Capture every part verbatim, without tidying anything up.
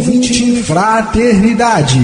Ouvinte Fraternidade.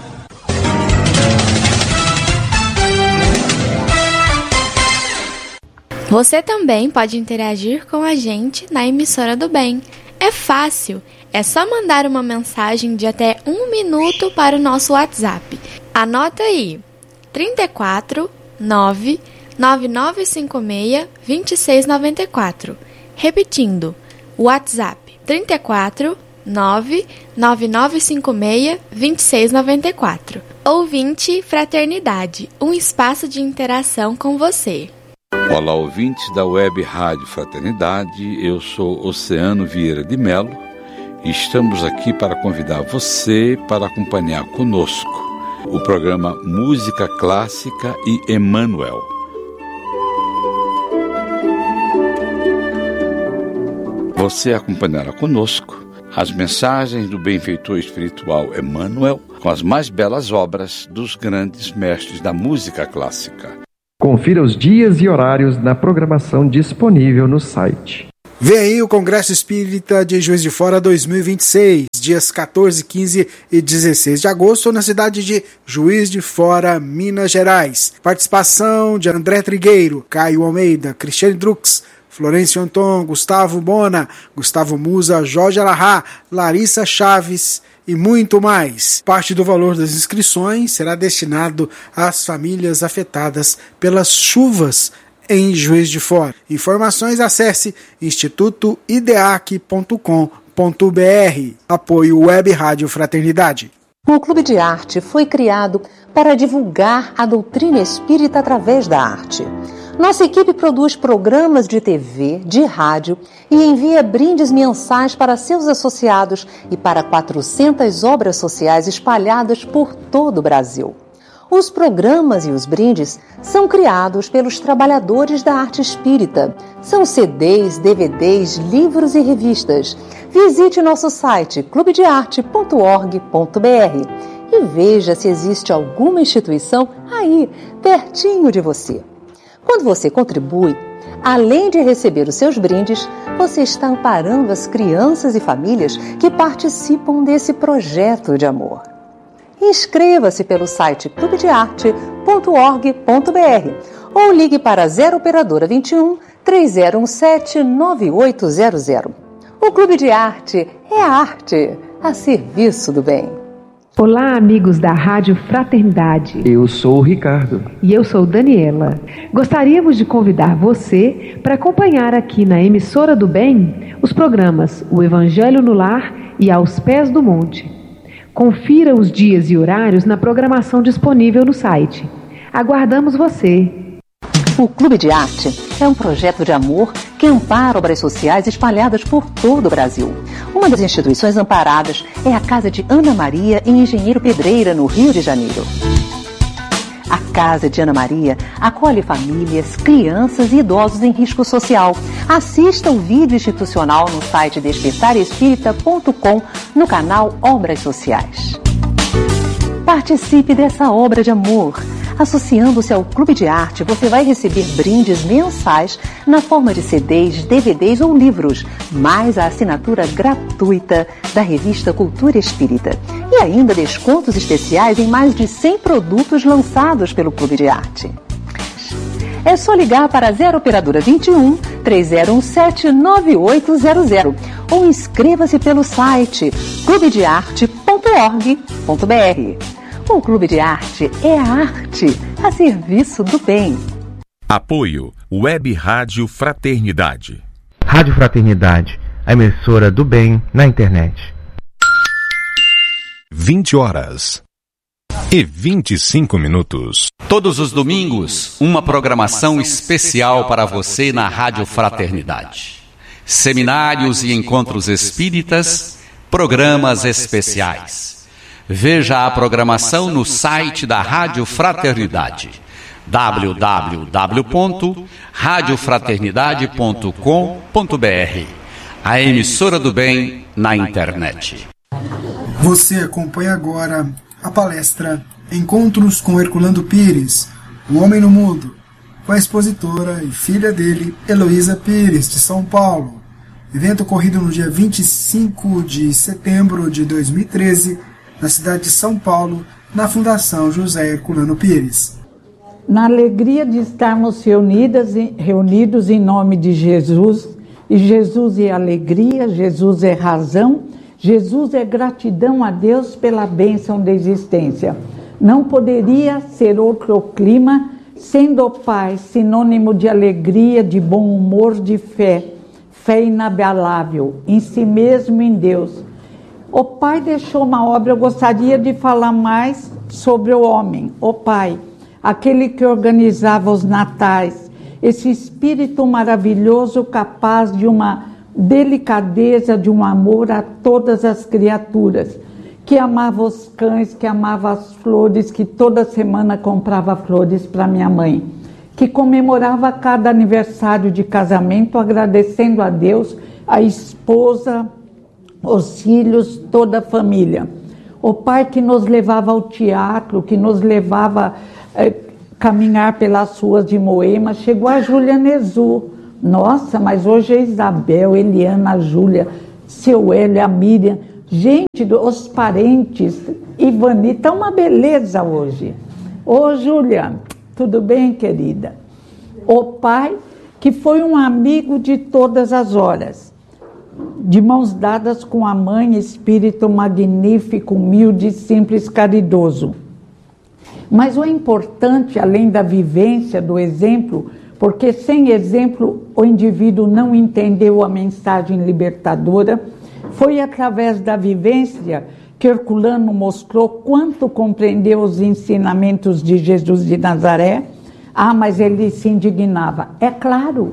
Você também pode interagir com a gente na Emissora do Bem. É fácil, é só mandar uma mensagem de até um minuto para o nosso WhatsApp. Anota aí, trinta e quatro, nove, nove nove cinco seis, dois seis nove quatro. Repetindo, WhatsApp trinta e quatro, nove, nove nove cinco seis, dois seis nove quatro. Ouvinte Fraternidade, um espaço de interação com você. Olá, ouvintes da Web Rádio Fraternidade, eu sou Oceano Vieira de Melo e estamos aqui para convidar você para acompanhar conosco o programa Música Clássica e Emmanuel. Você acompanhará conosco as mensagens do benfeitor espiritual Emmanuel com as mais belas obras dos grandes mestres da música clássica. Confira os dias e horários na programação disponível no site. Vem aí o Congresso Espírita de Juiz de Fora dois mil e vinte e seis, dias quatorze, quinze e dezesseis de agosto, na cidade de Juiz de Fora, Minas Gerais. Participação de André Trigueiro, Caio Almeida, Cristiane Drux, Florencio Anton, Gustavo Bona, Gustavo Musa, Jorge Alahá, Larissa Chaves e muito mais. Parte do valor das inscrições será destinado às famílias afetadas pelas chuvas em Juiz de Fora. Informações, acesse instituto ideac ponto com ponto br. Apoio Web Rádio Fraternidade. O Clube de Arte foi criado para divulgar a doutrina espírita através da arte. Nossa equipe produz programas de T V, de rádio e envia brindes mensais para seus associados e para quatrocentas obras sociais espalhadas por todo o Brasil. Os programas e os brindes são criados pelos trabalhadores da arte espírita. São C Ds, D V Ds, livros e revistas. Visite nosso site clube de arte ponto org ponto br e veja se existe alguma instituição aí, pertinho de você. Quando você contribui, além de receber os seus brindes, você está amparando as crianças e famílias que participam desse projeto de amor. Inscreva-se pelo site clube de arte ponto org ponto br ou ligue para zero operadora vinte e um, três zero um sete, nove oito zero zero. O Clube de Arte é a arte a serviço do bem. Olá, amigos da Rádio Fraternidade. Eu sou o Ricardo. E eu sou Daniela. Gostaríamos de convidar você para acompanhar aqui na Emissora do Bem os programas O Evangelho no Lar e Aos Pés do Monte. Confira os dias e horários na programação disponível no site. Aguardamos você. O Clube de Arte é um projeto de amor que ampara obras sociais espalhadas por todo o Brasil. Uma das instituições amparadas é a Casa de Ana Maria, em Engenheiro Pedreira, no Rio de Janeiro. A Casa de Ana Maria acolhe famílias, crianças e idosos em risco social. Assista o vídeo institucional no site despertar espírita ponto com, no canal Obras Sociais. Participe dessa obra de amor. Associando-se ao Clube de Arte, você vai receber brindes mensais na forma de C Ds, D V Ds ou livros, mais a assinatura gratuita da revista Cultura Espírita. E ainda descontos especiais em mais de cem produtos lançados pelo Clube de Arte. É só ligar para zero operadora vinte e um, três zero um sete, nove oito zero zero ou inscreva-se pelo site clube de arte ponto org ponto br. O Clube de Arte é a arte a serviço do bem. Apoio Web Rádio Fraternidade. Rádio Fraternidade, a emissora do bem na internet. vinte horas e vinte e cinco minutos. Todos os domingos, uma programação especial para você na Rádio Fraternidade. Seminários e encontros espíritas, programas especiais. Veja a programação no site da Rádio Fraternidade, w w w ponto rádio fraternidade ponto com ponto br, a emissora do bem na internet. Você acompanha agora a palestra Encontros com Herculano Pires, o Homem no Mundo, com a expositora e filha dele, Heloísa Pires, de São Paulo. Evento ocorrido no dia vinte e cinco de setembro de dois mil e treze, na cidade de São Paulo, na Fundação José Herculano Pires. Na alegria de estarmos reunidas, reunidos em nome de Jesus, e Jesus é alegria, Jesus é razão, Jesus é gratidão a Deus pela bênção da existência. Não poderia ser outro clima, sendo o Pai sinônimo de alegria, de bom humor, de fé, fé inabalável, em si mesmo e em Deus. O Pai deixou uma obra, eu gostaria de falar mais sobre o homem, o Pai, aquele que organizava os natais, esse espírito maravilhoso capaz de uma delicadeza, de um amor a todas as criaturas, que amava os cães, que amava as flores, que toda semana comprava flores para minha mãe, que comemorava cada aniversário de casamento agradecendo a Deus, a esposa, os filhos, toda a família. O Pai que nos levava ao teatro, que nos levava a eh, caminhar pelas ruas de Moema. Chegou a Júlia Nezu. Nossa, mas hoje é Isabel, Eliana, a Júlia, seu Hélio, a Miriam. Gente, os parentes, Ivanita, uma beleza hoje. Ô Júlia, tudo bem, querida? O Pai que foi um amigo de todas as horas, de mãos dadas com a mãe, espírito magnífico, humilde, simples, caridoso. Mas o importante, além da vivência, do exemplo, porque sem exemplo o indivíduo não entendeu a mensagem libertadora, foi através da vivência que Herculano mostrou quanto compreendeu os ensinamentos de Jesus de Nazaré. Ah, mas ele se indignava. É claro,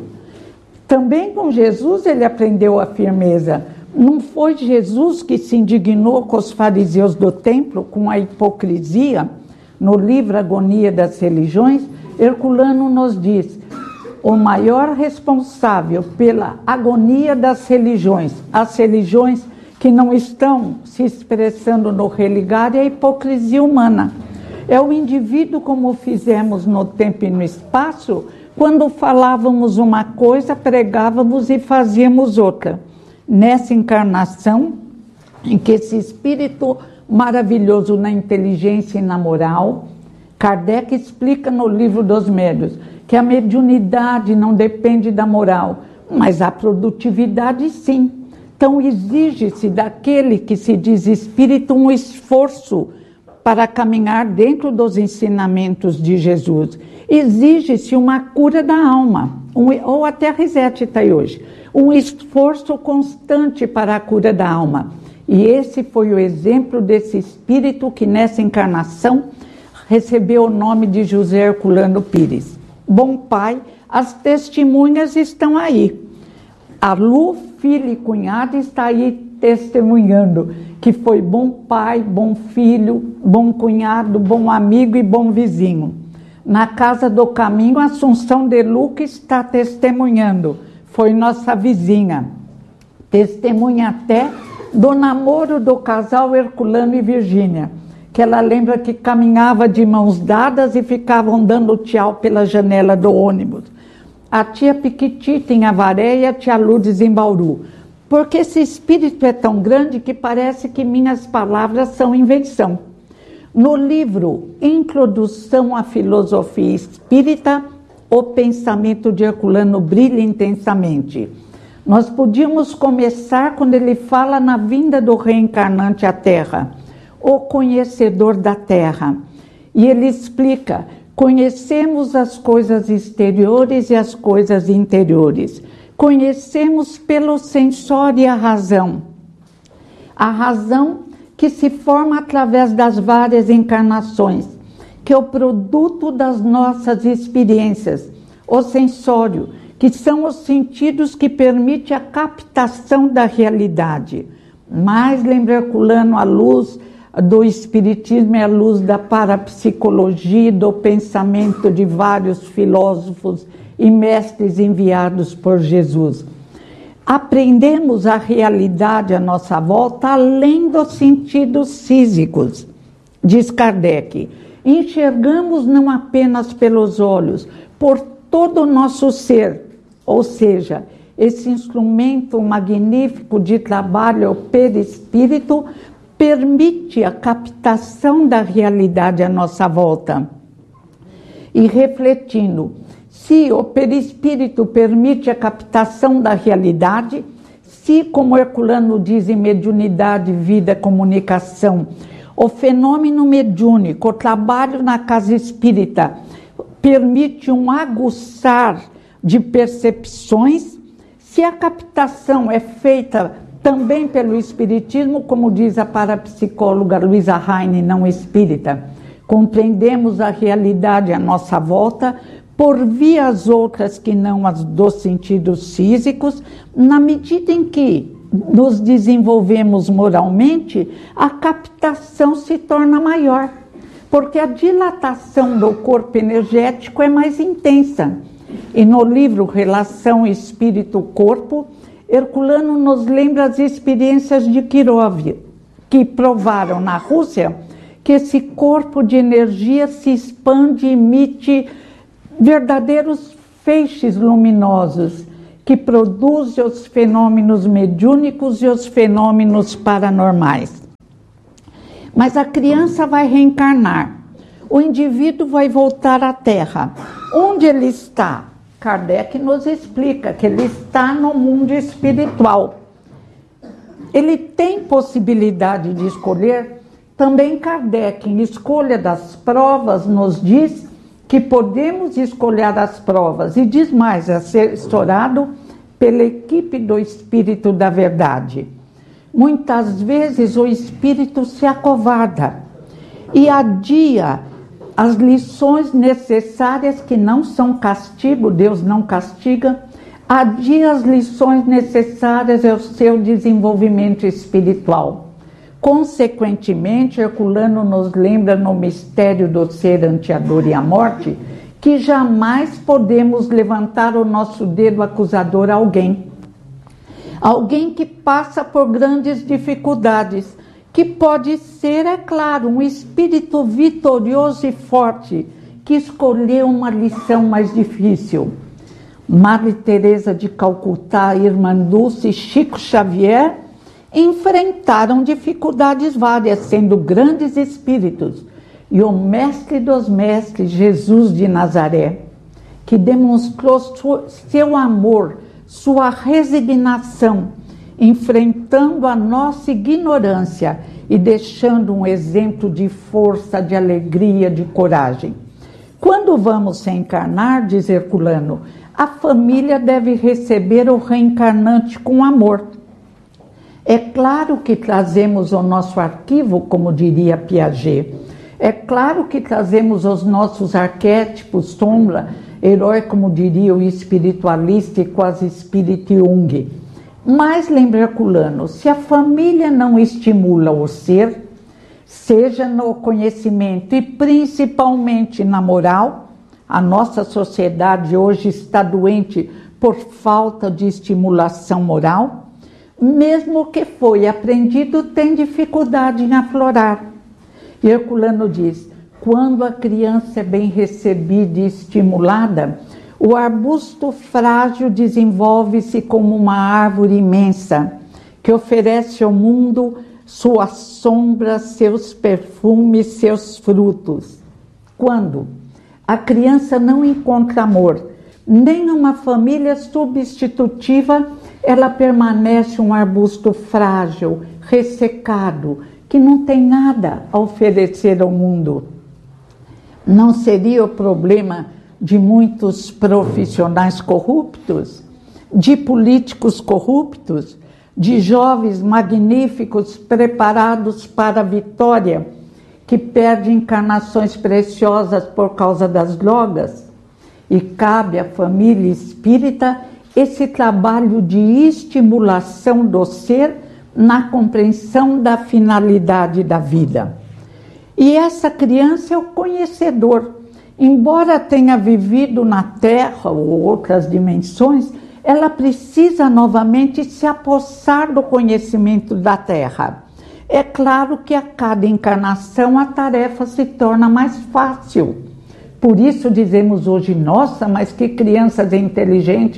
também com Jesus ele aprendeu a firmeza. Não foi Jesus que se indignou com os fariseus do templo, com a hipocrisia? No livro Agonia das Religiões, Herculano nos diz: o maior responsável pela agonia das religiões, as religiões que não estão se expressando no religar, é a hipocrisia humana. É o indivíduo, como fizemos no tempo e no espaço, quando falávamos uma coisa, pregávamos e fazíamos outra. Nessa encarnação, em que esse espírito maravilhoso na inteligência e na moral, Kardec explica no livro dos Médiuns que a mediunidade não depende da moral, mas a produtividade sim. Então exige-se daquele que se diz espírito um esforço para caminhar dentro dos ensinamentos de Jesus. Exige-se uma cura da alma, um, ou até a Risete está aí hoje, um esforço constante para a cura da alma. E esse foi o exemplo desse espírito que nessa encarnação recebeu o nome de José Herculano Pires. Bom Pai, as testemunhas estão aí. A Lu, filha e cunhada, está aí testemunhando que foi bom pai, bom filho, bom cunhado, bom amigo e bom vizinho. Na Casa do Caminho, a Assunção de Luca está testemunhando. Foi nossa vizinha. Testemunha até do namoro do casal Herculano e Virgínia, que ela lembra que caminhava de mãos dadas e ficavam dando tchau pela janela do ônibus. A tia Piquitita em Avaré e a tia Lourdes em Bauru. Porque esse espírito é tão grande que parece que minhas palavras são invenção. No livro Introdução à Filosofia Espírita, o pensamento de Herculano brilha intensamente. Nós podíamos começar quando ele fala na vinda do reencarnante à Terra, o conhecedor da Terra. E ele explica: conhecemos as coisas exteriores e as coisas interiores. Conhecemos pelo sensório e a razão. A razão que se forma através das várias encarnações, que é o produto das nossas experiências. O sensório, que são os sentidos que permitem a captação da realidade. Mas, lembra Herculano, a luz do espiritismo é a luz da parapsicologia, do pensamento de vários filósofos e mestres enviados por Jesus. Aprendemos a realidade à nossa volta além dos sentidos físicos, diz Kardec. Enxergamos não apenas pelos olhos, por todo o nosso ser, ou seja, esse instrumento magnífico de trabalho, o perispírito, permite a captação da realidade à nossa volta. E refletindo, se o perispírito permite a captação da realidade, se, como Herculano diz em Mediunidade, Vida, Comunicação, o fenômeno mediúnico, o trabalho na casa espírita, permite um aguçar de percepções, se a captação é feita também pelo espiritismo, como diz a parapsicóloga Luísa Heine, não espírita, compreendemos a realidade à nossa volta por vias outras que não as dos sentidos físicos, na medida em que nos desenvolvemos moralmente, a captação se torna maior, porque a dilatação do corpo energético é mais intensa. E no livro Relação Espírito-Corpo, Herculano nos lembra as experiências de Kirov, que provaram na Rússia que esse corpo de energia se expande e emite verdadeiros feixes luminosos que produzem os fenômenos mediúnicos e os fenômenos paranormais. Mas a criança vai reencarnar, o indivíduo vai voltar à Terra. Onde ele está? Kardec nos explica que ele está no mundo espiritual. Ele tem possibilidade de escolher. Também Kardec, em Escolha das Provas, nos diz que podemos escolher as provas. E diz mais, assessorado pela equipe do Espírito da Verdade. Muitas vezes o Espírito se acovarda e adia as lições necessárias, que não são castigo, Deus não castiga, adia as lições necessárias ao seu desenvolvimento espiritual. Consequentemente, Herculano nos lembra no mistério do ser ante a dor e a morte, que jamais podemos levantar o nosso dedo acusador a alguém. Alguém que passa por grandes dificuldades, que pode ser, é claro, um espírito vitorioso e forte, que escolheu uma lição mais difícil. Madre Teresa de Calcutá, Irmã Dulce e Chico Xavier enfrentaram dificuldades várias, sendo grandes espíritos. E o mestre dos mestres, Jesus de Nazaré, que demonstrou seu amor, sua resignação, enfrentando a nossa ignorância e deixando um exemplo de força, de alegria, de coragem. Quando vamos reencarnar, diz Herculano, a família deve receber o reencarnante com amor. É claro que trazemos o nosso arquivo, como diria Piaget. É claro que trazemos os nossos arquétipos, sombra, herói, como diria o espiritualista e quase espírito Jung. Mas, lembra Herculano, se a família não estimula o ser, seja no conhecimento e principalmente na moral, a nossa sociedade hoje está doente por falta de estimulação moral, mesmo que foi aprendido, tem dificuldade em aflorar. E Herculano diz, quando a criança é bem recebida e estimulada, o arbusto frágil desenvolve-se como uma árvore imensa, que oferece ao mundo suas sombras, seus perfumes, seus frutos. Quando a criança não encontra amor, nem uma família substitutiva, ela permanece um arbusto frágil, ressecado, que não tem nada a oferecer ao mundo. Não seria o problema de muitos profissionais corruptos, de políticos corruptos, de jovens magníficos preparados para a vitória, que perdem encarnações preciosas por causa das drogas? E cabe à família espírita esse trabalho de estimulação do ser na compreensão da finalidade da vida. E essa criança é o conhecedor. Embora tenha vivido na Terra ou outras dimensões, ela precisa novamente se apossar do conhecimento da Terra. É claro que a cada encarnação a tarefa se torna mais fácil. Por isso dizemos hoje, nossa, mas que crianças inteligentes.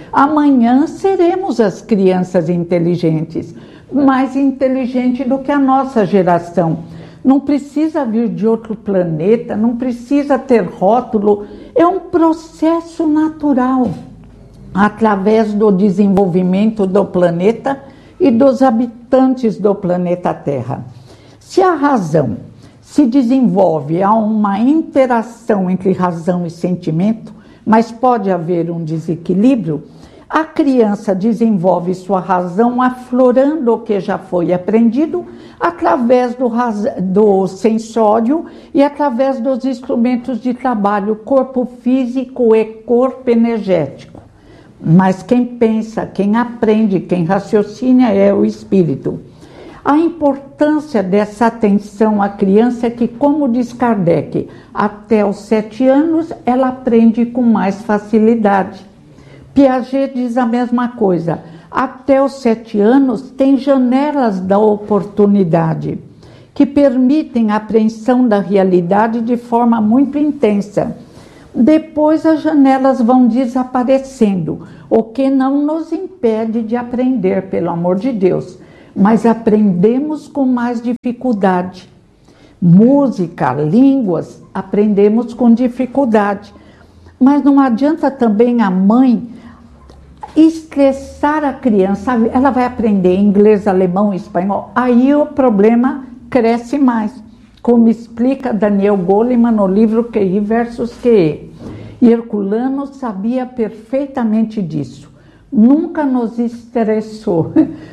Amanhã seremos as crianças inteligentes, mais inteligentes do que a nossa geração. Não precisa vir de outro planeta, não precisa ter rótulo, é um processo natural, através do desenvolvimento do planeta e dos habitantes do planeta Terra. Se a razão se desenvolve, há uma interação entre razão e sentimento, mas pode haver um desequilíbrio, a criança desenvolve sua razão aflorando o que já foi aprendido através do, do sensório e através dos instrumentos de trabalho, corpo físico e corpo energético. Mas quem pensa, quem aprende, quem raciocina é o espírito. A importância dessa atenção à criança é que, como diz Kardec, até os sete anos ela aprende com mais facilidade. Piaget diz a mesma coisa. Até os sete anos tem janelas da oportunidade que permitem a apreensão da realidade de forma muito intensa. Depois as janelas vão desaparecendo, o que não nos impede de aprender, pelo amor de Deus, mas aprendemos com mais dificuldade. Música, línguas, aprendemos com dificuldade. Mas não adianta também a mãe estressar a criança, ela vai aprender inglês, alemão, espanhol, aí o problema cresce mais, como explica Daniel Goleman no livro Q I versus Q E. E Herculano sabia perfeitamente disso, nunca nos estressou,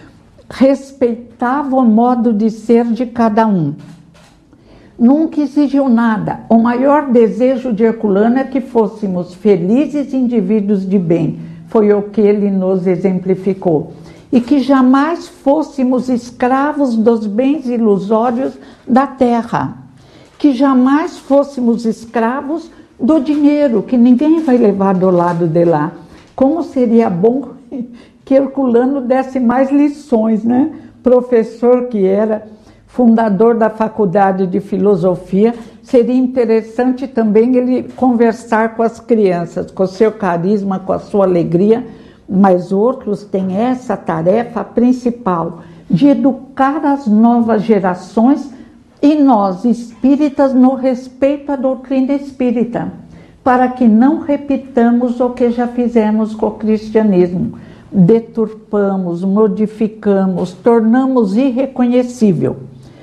respeitava o modo de ser de cada um, nunca exigiu nada. O maior desejo de Herculano é que fôssemos felizes indivíduos de bem, foi o que ele nos exemplificou, e que jamais fôssemos escravos dos bens ilusórios da terra, que jamais fôssemos escravos do dinheiro, que ninguém vai levar do lado de lá. Como seria bom que Herculano desse mais lições, né? Professor que era, fundador da Faculdade de Filosofia, seria interessante também ele conversar com as crianças, com o seu carisma, com a sua alegria, mas outros têm essa tarefa principal de educar as novas gerações e nós, espíritas, no respeito à doutrina espírita, para que não repitamos o que já fizemos com o cristianismo. Deturpamos, modificamos, tornamos irreconhecível.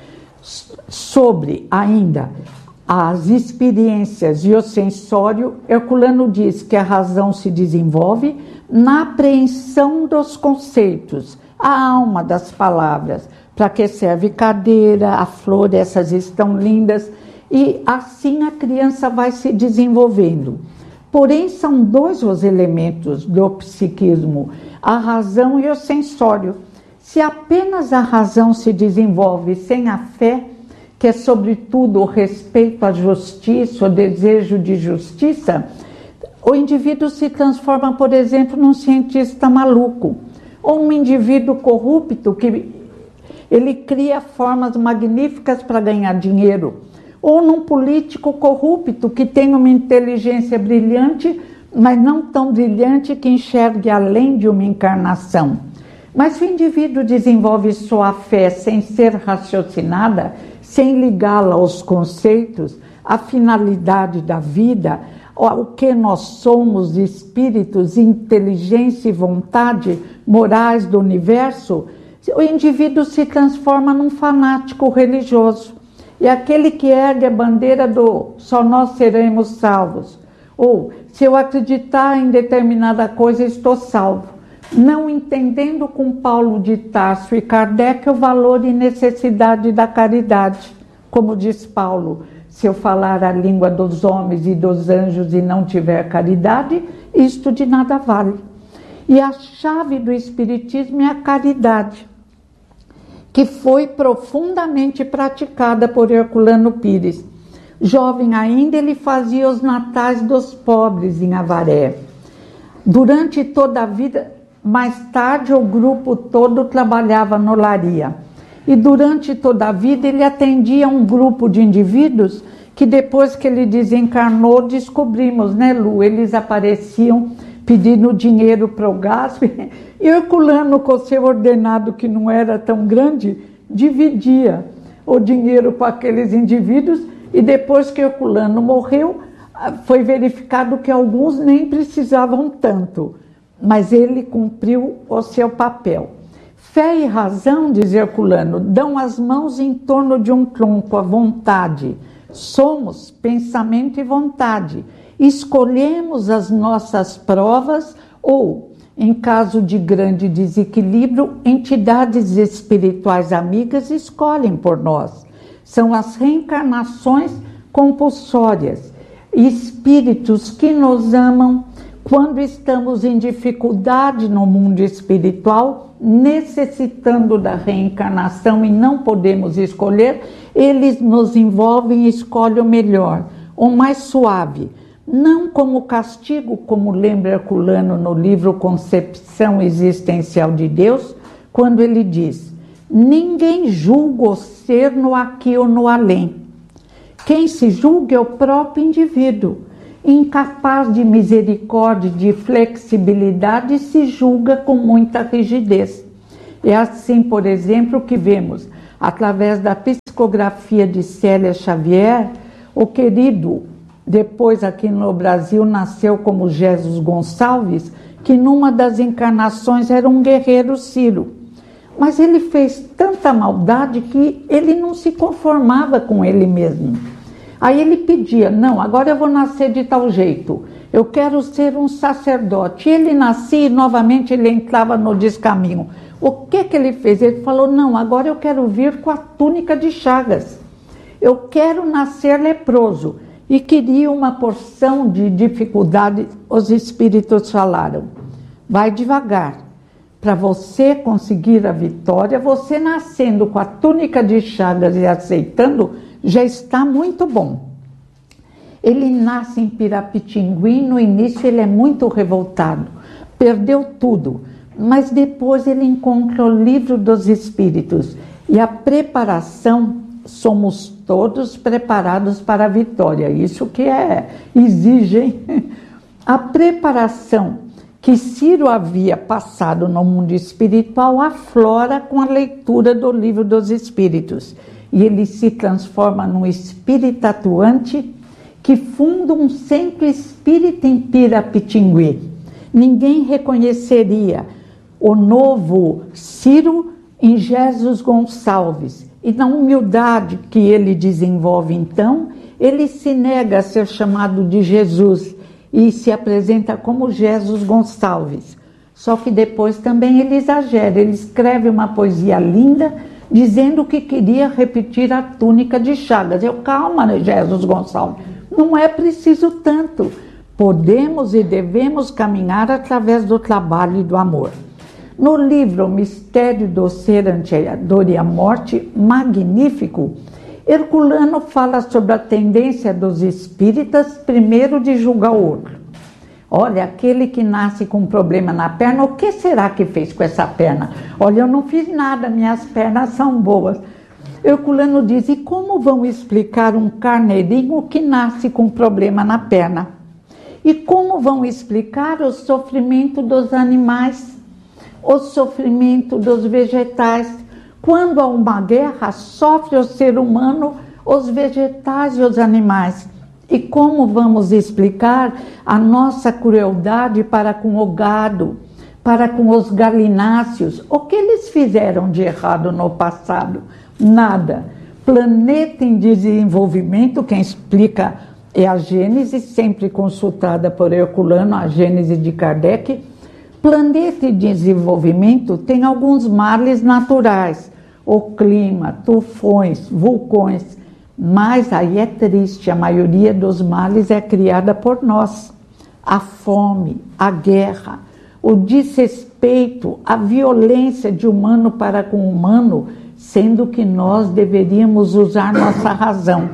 Sobre ainda as experiências e o sensório, Herculano diz que a razão se desenvolve na apreensão dos conceitos, a alma das palavras, para que serve cadeira, a flor, essas estão lindas, e assim a criança vai se desenvolvendo. Porém, são dois os elementos do psiquismo, a razão e o sensório. Se apenas a razão se desenvolve sem a fé, que é sobretudo o respeito à justiça, o desejo de justiça, o indivíduo se transforma, por exemplo, num cientista maluco, ou um indivíduo corrupto que ele cria formas magníficas para ganhar dinheiro, ou num político corrupto que tem uma inteligência brilhante, mas não tão brilhante que enxergue além de uma encarnação. Mas se o indivíduo desenvolve sua fé sem ser raciocinada, sem ligá-la aos conceitos, à finalidade da vida, o que nós somos, espíritos, inteligência e vontade morais do universo, o indivíduo se transforma num fanático religioso. E aquele que ergue a bandeira do só nós seremos salvos, ou se eu acreditar em determinada coisa, estou salvo. Não entendendo com Paulo de Tarso e Kardec o valor e necessidade da caridade. Como diz Paulo, se eu falar a língua dos homens e dos anjos e não tiver caridade, isto de nada vale. E a chave do Espiritismo é a caridade, que foi profundamente praticada por Herculano Pires. Jovem ainda, ele fazia os natais dos pobres em Avaré. Durante toda a vida, mais tarde, o grupo todo trabalhava no Laria. E durante toda a vida, ele atendia um grupo de indivíduos que depois que ele desencarnou, descobrimos, né, Lu? Eles apareciam pedindo dinheiro para o gasto. E Herculano, com seu ordenado que não era tão grande, dividia o dinheiro para aqueles indivíduos, e depois que Herculano morreu, foi verificado que alguns nem precisavam tanto, mas ele cumpriu o seu papel. Fé e razão, diz Herculano, dão as mãos em torno de um tronco, a vontade. Somos pensamento e vontade. Escolhemos as nossas provas ou, em caso de grande desequilíbrio, entidades espirituais amigas escolhem por nós. São as reencarnações compulsórias, espíritos que nos amam quando estamos em dificuldade no mundo espiritual, necessitando da reencarnação e não podemos escolher, eles nos envolvem e escolhem o melhor, o mais suave. Não como castigo, como lembra Herculano no livro Concepção Existencial de Deus, quando ele diz: ninguém julga o ser no aqui ou no além. Quem se julga é o próprio indivíduo. Incapaz de misericórdia, de flexibilidade, se julga com muita rigidez. É assim, por exemplo, que vemos, através da psicografia de Célia Xavier, o querido, depois aqui no Brasil, nasceu como Jesus Gonçalves, que numa das encarnações era um guerreiro Ciro. Mas ele fez tanta maldade que ele não se conformava com ele mesmo. Aí ele pedia: não, agora eu vou nascer de tal jeito, eu quero ser um sacerdote. E ele nascia e novamente ele entrava no descaminho. O que que ele fez? Ele falou: não, agora eu quero vir com a túnica de chagas, eu quero nascer leproso. E queria uma porção de dificuldade. Os espíritos falaram: vai devagar, para você conseguir a vitória, você nascendo com a túnica de chagas e aceitando, já está muito bom. Ele nasce em Pirapitingui, no início ele é muito revoltado, perdeu tudo, mas depois ele encontra o livro dos Espíritos, e a preparação, somos todos preparados para a vitória, isso que é, exige, hein? A preparação que Ciro havia passado no mundo espiritual aflora com a leitura do livro dos Espíritos. E ele se transforma num espírito atuante que funda um centro espírita em Pirapitingui. Ninguém reconheceria o novo Ciro em Jesus Gonçalves. E na humildade que ele desenvolve então, ele se nega a ser chamado de Jesus e se apresenta como Jesus Gonçalves. Só que depois também ele exagera, ele escreve uma poesia linda, dizendo que queria repetir a túnica de chagas. Eu, calma, né, Jesus Gonçalves, não é preciso tanto. Podemos e devemos caminhar através do trabalho e do amor. No livro Mistério do Ser ante a Dor e a Morte, magnífico, Herculano fala sobre a tendência dos espíritas, primeiro, de julgar o outro. Olha, aquele que nasce com um problema na perna, o que será que fez com essa perna? Olha, eu não fiz nada, minhas pernas são boas. Herculano diz: e como vão explicar um carneirinho que nasce com problema na perna? E como vão explicar o sofrimento dos animais, o sofrimento dos vegetais? Quando há uma guerra, sofre o ser humano, os vegetais e os animais. E como vamos explicar a nossa crueldade para com o gado, para com os galináceos? O que eles fizeram de errado no passado? Nada. Planeta em desenvolvimento, quem explica é a Gênese, sempre consultada por Herculano, a Gênese de Kardec. Planeta em desenvolvimento tem alguns males naturais, o clima, tufões, vulcões. Mas aí é triste, a maioria dos males é criada por nós. A fome, a guerra, o desrespeito, a violência de humano para com humano, sendo que nós deveríamos usar nossa razão.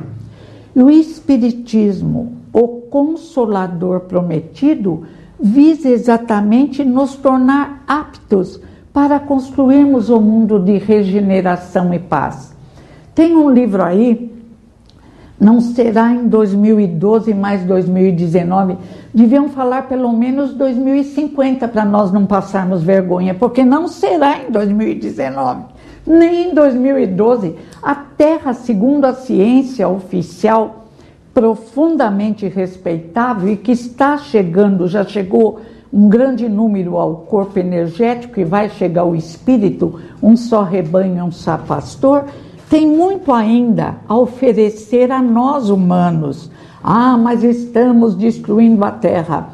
E o Espiritismo, o Consolador prometido, visa exatamente nos tornar aptos para construirmos o mundo de regeneração e paz. Tem um livro aí, Não será em dois mil e doze mais dois mil e dezenove. Deviam falar pelo menos dois mil e cinquenta para nós não passarmos vergonha, porque não será em dois mil e dezenove, nem em dois mil e doze. A Terra, segundo a ciência oficial, profundamente respeitável e que está chegando, já chegou um grande número ao corpo energético e vai chegar ao espírito, um só rebanho, um só pastor, tem muito ainda a oferecer a nós humanos. Ah, mas estamos destruindo a Terra.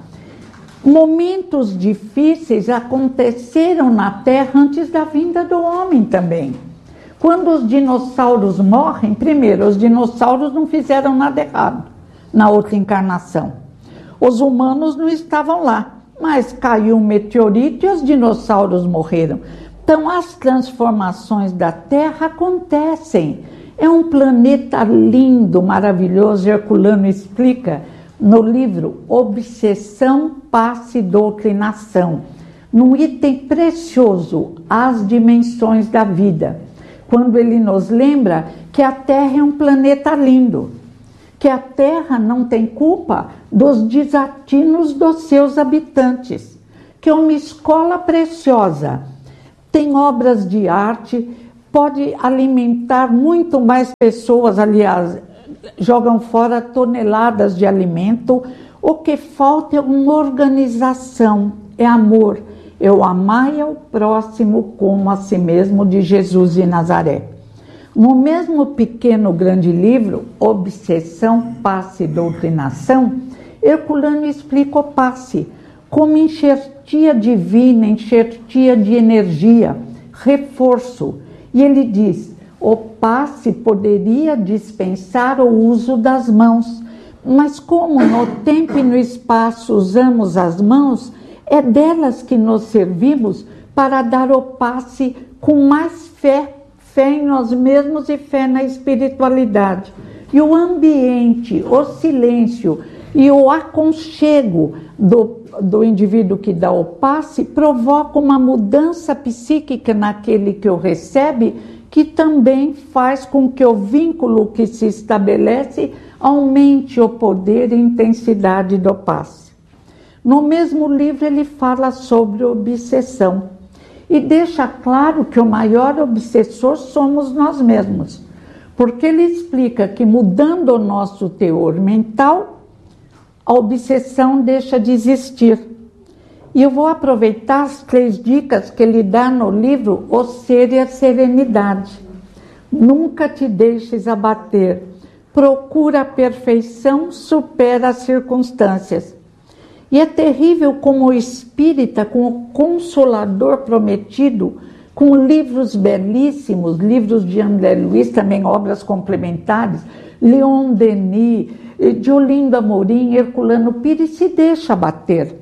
Momentos difíceis aconteceram na Terra antes da vinda do homem também. Quando os dinossauros morrem, primeiro, os dinossauros não fizeram nada errado na outra encarnação. Os humanos não estavam lá, mas caiu um meteorito e os dinossauros morreram. Então, as transformações da Terra acontecem. É um planeta lindo, maravilhoso. Herculano explica no livro Obsessão, Passe e Doutrinação, num item precioso, as dimensões da vida, quando ele nos lembra que a Terra é um planeta lindo, que a Terra não tem culpa dos desatinos dos seus habitantes, que é uma escola preciosa, tem obras de arte, pode alimentar muito mais pessoas, aliás, jogam fora toneladas de alimento. O que falta é uma organização, é amor, é o amar ao próximo como a si mesmo, de Jesus de Nazaré. No mesmo pequeno grande livro, Obsessão, Passe e Doutrinação, Herculano explica o passe como enxertia divina, enxertia de energia, reforço. E ele diz, o passe poderia dispensar o uso das mãos, mas como no tempo e no espaço usamos as mãos, é delas que nos servimos para dar o passe com mais fé, fé em nós mesmos e fé na espiritualidade. E o ambiente, o silêncio e o aconchego do, do indivíduo que dá o passe provoca uma mudança psíquica naquele que o recebe, que também faz com que o vínculo que se estabelece aumente o poder e intensidade do passe. No mesmo livro ele fala sobre obsessão e deixa claro que o maior obsessor somos nós mesmos, porque ele explica que mudando o nosso teor mental, a obsessão deixa de existir. E eu vou aproveitar as três dicas que ele dá no livro O Ser e a Serenidade. Nunca te deixes abater. Procura a perfeição, supera as circunstâncias. E é terrível como o espírita, com o Consolador prometido, com livros belíssimos, livros de André Luiz, também obras complementares, Leon Denis, de Olinda Amorim, Herculano Pires, se deixa abater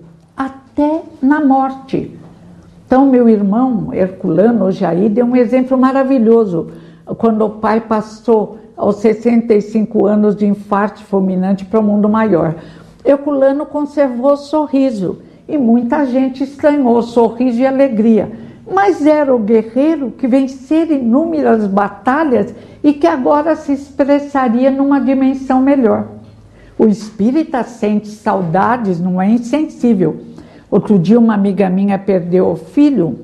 até na morte. Então, meu irmão Herculano Jair deu um exemplo maravilhoso, quando o pai passou aos sessenta e cinco anos de infarto fulminante para o mundo maior. Herculano conservou sorriso e muita gente estranhou sorriso e alegria, mas era o guerreiro que vencera inúmeras batalhas e que agora se expressaria numa dimensão melhor. O espírita sente saudades, não é insensível. Outro dia uma amiga minha perdeu o filho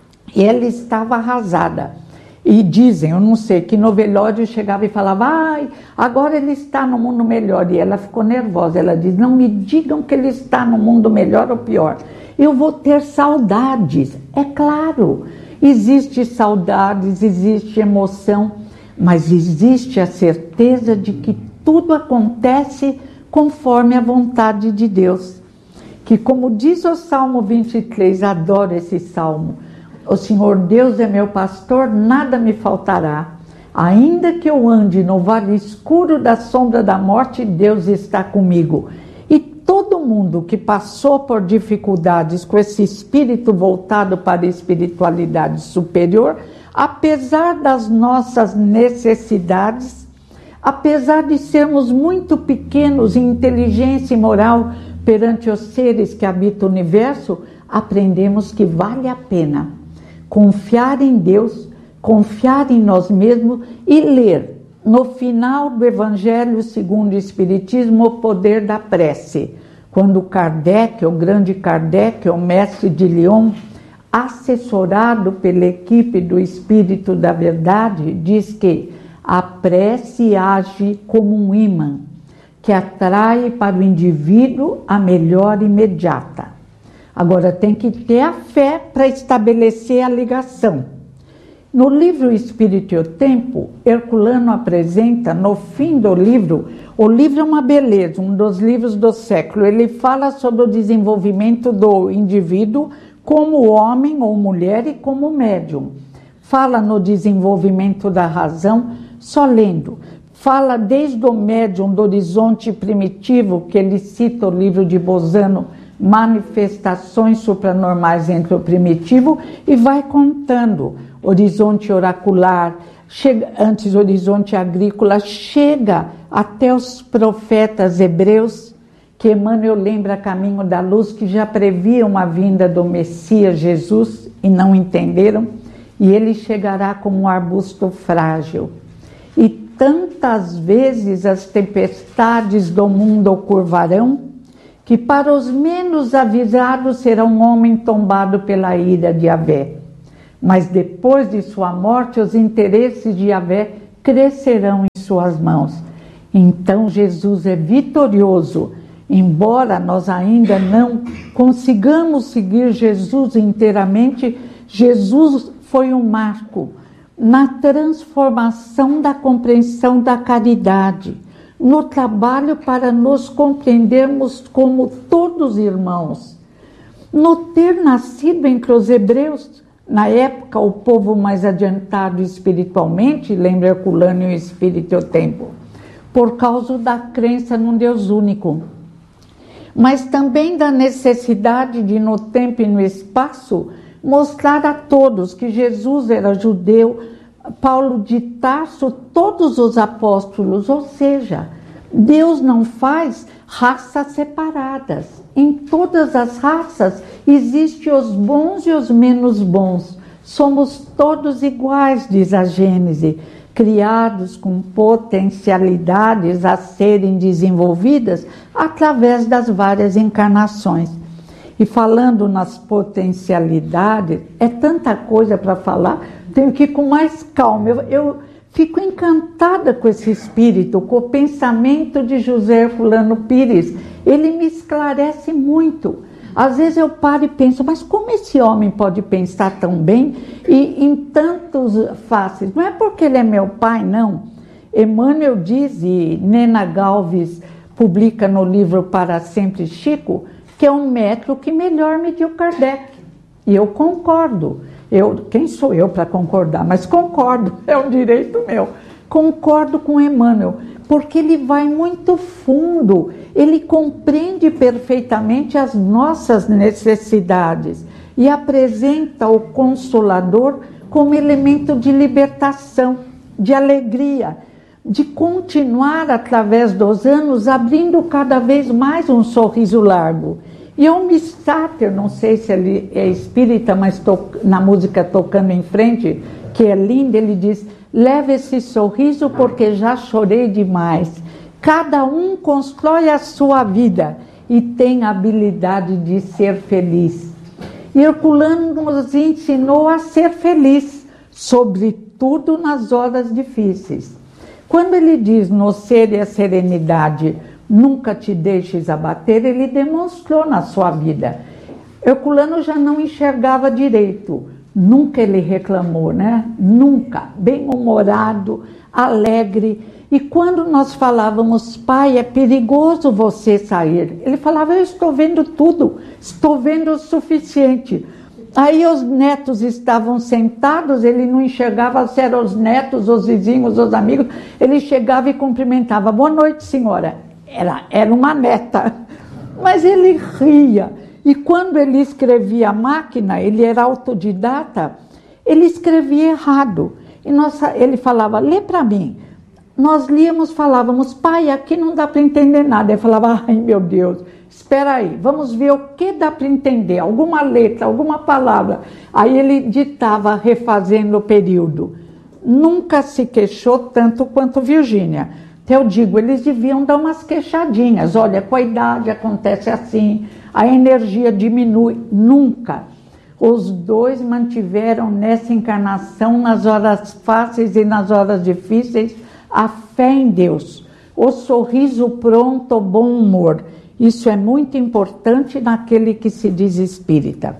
e ela estava arrasada. E dizem, eu não sei, que no velório chegava e falava, ai, agora ele está no mundo melhor. E ela ficou nervosa, ela diz, não me digam que ele está no mundo melhor ou pior. Eu vou ter saudades. É claro, existe saudades, existe emoção, mas existe a certeza de que tudo acontece conforme a vontade de Deus. Que, como diz o Salmo vinte e três, adoro esse salmo, o Senhor Deus é meu pastor, nada me faltará. Ainda que eu ande no vale escuro da sombra da morte, Deus está comigo. E todo mundo que passou por dificuldades com esse espírito voltado para a espiritualidade superior, apesar das nossas necessidades, apesar de sermos muito pequenos em inteligência e moral perante os seres que habitam o universo, aprendemos que vale a pena confiar em Deus, confiar em nós mesmos e ler no final do Evangelho segundo o Espiritismo, o poder da prece. Quando Kardec, o grande Kardec, o mestre de Lyon, assessorado pela equipe do Espírito da Verdade, diz que a prece age como um imã, que atrai para o indivíduo a melhora imediata. Agora, tem que ter a fé para estabelecer a ligação. No livro Espírito e o Tempo, Herculano apresenta, no fim do livro, o livro é uma beleza, um dos livros do século. Ele fala sobre o desenvolvimento do indivíduo como homem ou mulher e como médium. Fala no desenvolvimento da razão, só lendo. Fala desde o médium do horizonte primitivo, que ele cita o livro de Bozano, Manifestações Supranormais entre o Primitivo, e vai contando horizonte oracular, chega, antes horizonte agrícola, chega até os profetas hebreus, que Emmanuel lembra Caminho da Luz, que já previam a vinda do Messias Jesus e não entenderam, e ele chegará como um arbusto frágil. E tantas vezes as tempestades do mundo curvarão, que para os menos avisados será um homem tombado pela ira de Yahvé. Mas depois de sua morte, os interesses de Yahvé crescerão em suas mãos. Então Jesus é vitorioso. Embora nós ainda não consigamos seguir Jesus inteiramente, Jesus foi um marco na transformação da compreensão da caridade, no trabalho para nos compreendermos como todos irmãos, no ter nascido entre os hebreus, na época o povo mais adiantado espiritualmente, lembra Herculano e o Espírito e o Tempo, por causa da crença num Deus único, mas também da necessidade de, no tempo e no espaço, mostrar a todos que Jesus era judeu, Paulo de Tarso, todos os apóstolos, ou seja, Deus não faz raças separadas. Em todas as raças existem os bons e os menos bons. Somos todos iguais, diz a Gênese, criados com potencialidades a serem desenvolvidas através das várias encarnações. E falando nas potencialidades, é tanta coisa para falar, tenho que ir com mais calma. Eu, eu fico encantada com esse espírito, com o pensamento de José Herculano Pires. Ele me esclarece muito. Às vezes eu paro e penso, mas como esse homem pode pensar tão bem e em tantos faces? Não é porque ele é meu pai, não. Emmanuel diz, e Nena Galves publica no livro Para Sempre Chico, que é um método que melhor mediu Kardec. E eu concordo. Eu, quem sou eu para concordar? Mas concordo, é um direito meu. Concordo com Emmanuel, porque ele vai muito fundo, ele compreende perfeitamente as nossas necessidades e apresenta o Consolador como elemento de libertação, de alegria, de continuar através dos anos abrindo cada vez mais um sorriso largo. E o Mistater, não sei se ele é espírita, mas to, na música Tocando em Frente, que é linda, ele diz: leve esse sorriso porque já chorei demais. Cada um constrói a sua vida e tem a habilidade de ser feliz. E Herculano nos ensinou a ser feliz, sobretudo nas horas difíceis. Quando ele diz no ser e a serenidade, nunca te deixes abater, ele demonstrou na sua vida. Herculano já não enxergava direito, nunca ele reclamou, né? Nunca, bem-humorado, alegre. E quando nós falávamos, pai, é perigoso você sair, ele falava, eu estou vendo tudo, estou vendo o suficiente. Aí os netos estavam sentados, ele não enxergava se eram os netos, os vizinhos, os amigos, ele chegava e cumprimentava, boa noite, senhora. Era, era uma neta, mas ele ria. E quando ele escrevia a máquina, ele era autodidata, ele escrevia errado. E nós, ele falava, lê para mim. Nós líamos, falávamos, pai, aqui não dá para entender nada. Ele falava, ai meu Deus, espera aí, vamos ver o que dá para entender, alguma letra, alguma palavra. Aí ele ditava, refazendo o período. nunca se queixou tanto quanto Virgínia. Então eu digo, eles deviam dar umas queixadinhas. Olha, com a idade acontece assim, a energia diminui. Nunca. Os dois mantiveram nessa encarnação, nas horas fáceis e nas horas difíceis, a fé em Deus, o sorriso pronto, o bom humor. Isso é muito importante naquele que se diz espírita.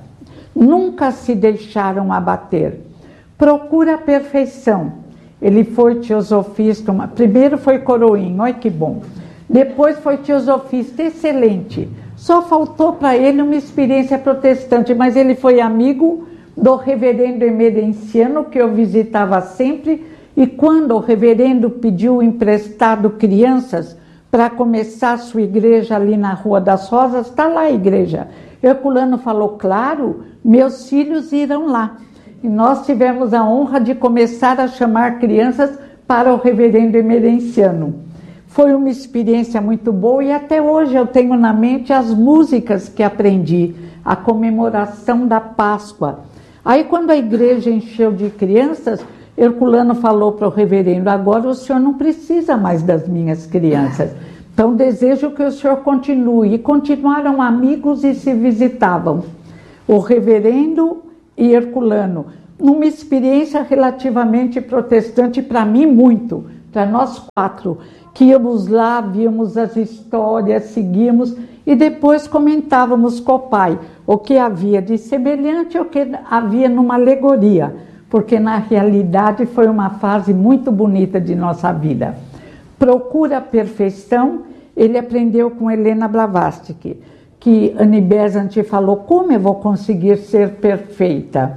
Nunca se deixaram abater. Procura a perfeição. Ele foi teosofista, uma... primeiro foi coroinha, olha que bom. Depois foi teosofista, excelente. Só faltou para ele uma experiência protestante, mas ele foi amigo do reverendo emerenciano, que eu visitava sempre, e quando o reverendo pediu emprestado crianças para começar sua igreja ali na Rua das Rosas, está lá a igreja. Herculano falou, claro, meus filhos irão lá. E nós tivemos a honra de começar a chamar crianças para o reverendo emerenciano. Foi uma experiência muito boa e até hoje eu tenho na mente as músicas que aprendi, a comemoração da Páscoa. Aí quando a igreja encheu de crianças, Herculano falou para o reverendo, agora o senhor não precisa mais das minhas crianças. Então desejo que o senhor continue. E continuaram amigos e se visitavam. O reverendo e Herculano, numa experiência relativamente protestante, para mim muito, para nós quatro, que íamos lá, víamos as histórias, seguíamos e depois comentávamos com o pai o que havia de semelhante ou o que havia numa alegoria, porque na realidade foi uma fase muito bonita de nossa vida. Procura a perfeição, ele aprendeu com Helena Blavatsky, que Annie Besant falou, como eu vou conseguir ser perfeita?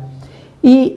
E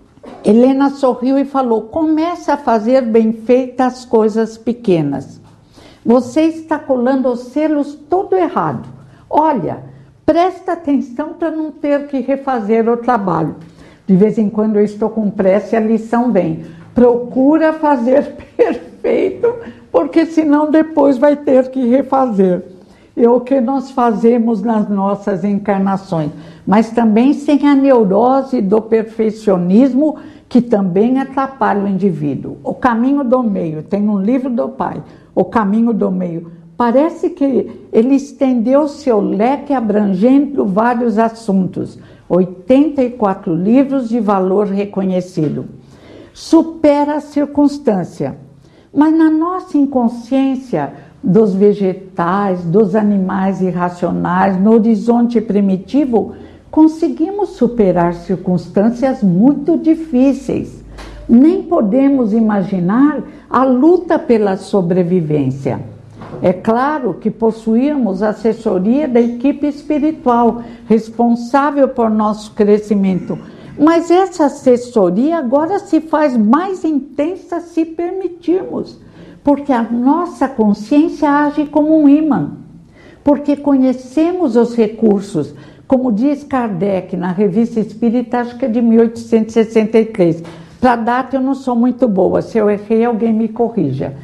Helena sorriu e falou, começa a fazer bem feitas as coisas pequenas. Você está colando os selos todo errado. Olha, presta atenção para não ter que refazer o trabalho. De vez em quando eu estou com pressa e a lição vem. Procura fazer perfeito, porque senão depois vai ter que refazer. É o que nós fazemos nas nossas encarnações, mas também sem a neurose do perfeccionismo, que também atrapalha o indivíduo. O caminho do meio, tem um livro do pai, O Caminho do Meio. Parece que ele estendeu seu leque abrangendo vários assuntos. oitenta e quatro livros de valor reconhecido. Supera a circunstância, mas na nossa inconsciência dos vegetais, dos animais irracionais, no horizonte primitivo, conseguimos superar circunstâncias muito difíceis. Nem podemos imaginar a luta pela sobrevivência. É claro que possuíamos a assessoria da equipe espiritual responsável por nosso crescimento, mas essa assessoria agora se faz mais intensa se permitirmos, porque a nossa consciência age como um imã, porque conhecemos os recursos, como diz Kardec na Revista Espírita, acho que é de mil oitocentos e sessenta e três. Para a data eu não sou muito boa, se eu errei alguém me corrija.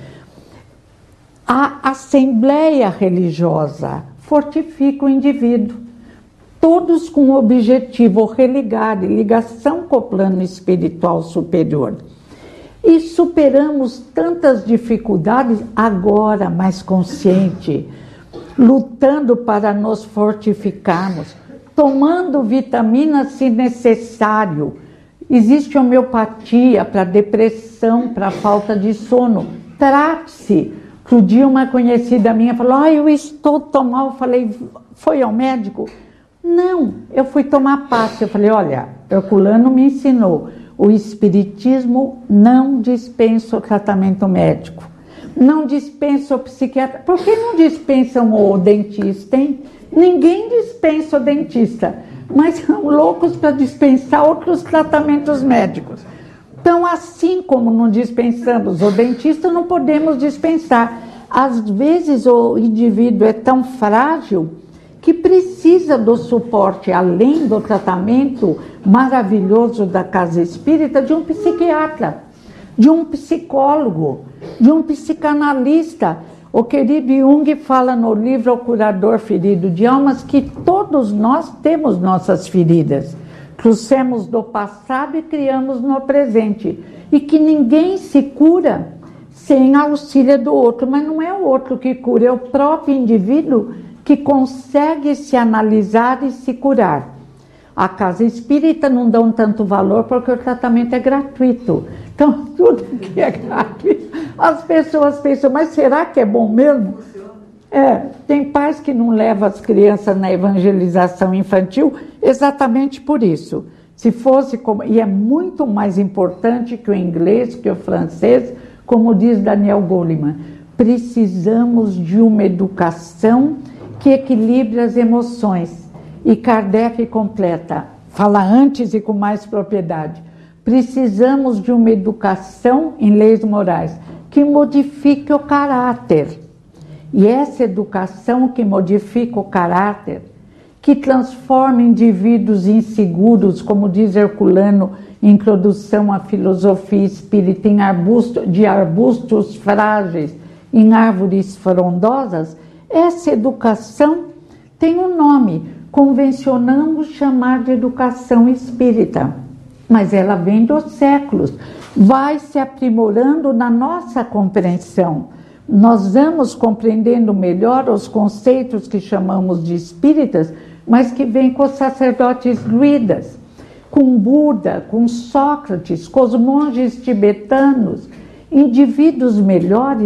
A assembleia religiosa fortifica o indivíduo, todos com o objetivo religar, ligação com o plano espiritual superior. E superamos tantas dificuldades agora mais consciente, lutando para nos fortificarmos, tomando vitaminas se necessário. Existe homeopatia para depressão, para falta de sono. Trate-se. Outro dia uma conhecida minha falou, ah, eu estou tão mal. Eu falei, foi ao médico? Não, eu fui tomar passe. Eu falei, olha, Herculano me ensinou, o espiritismo não dispensa o tratamento médico, não dispensa o psiquiatra. Por que não dispensam o dentista, hein? Ninguém dispensa o dentista, mas são loucos para dispensar outros tratamentos médicos. Então, assim como não dispensamos o dentista, não podemos dispensar. Às vezes o indivíduo é tão frágil que precisa do suporte, além do tratamento maravilhoso da casa espírita, de um psiquiatra, de um psicólogo, de um psicanalista. O querido Jung fala no livro O Curador Ferido de Almas que todos nós temos nossas feridas. Trouxemos do passado e criamos no presente. e que ninguém se cura sem auxílio do outro, mas não é o outro que cura, é o próprio indivíduo que consegue se analisar e se curar. A casa espírita não dão tanto valor porque o tratamento é gratuito. Então, tudo que é gratuito, as pessoas pensam, mas será que é bom mesmo? É, tem pais que não levam as crianças na evangelização infantil exatamente por isso. Se fosse como, e é muito mais importante que o inglês, que o francês, como diz Daniel Goleman, precisamos de uma educação que equilibre as emoções. E Kardec completa, fala antes e com mais propriedade, precisamos de uma educação em leis morais que modifique o caráter. E essa educação que modifica o caráter, que transforma indivíduos inseguros, como diz Herculano, Introdução à Filosofia Espírita, em arbusto, de arbustos frágeis em árvores frondosas, essa educação tem um nome, convencionamos chamar de educação espírita, mas ela vem dos séculos, vai se aprimorando na nossa compreensão. Nós vamos compreendendo melhor os conceitos que chamamos de espíritas, mas que vêm com os sacerdotes druidas, com Buda, com Sócrates, com os monges tibetanos. Indivíduos melhores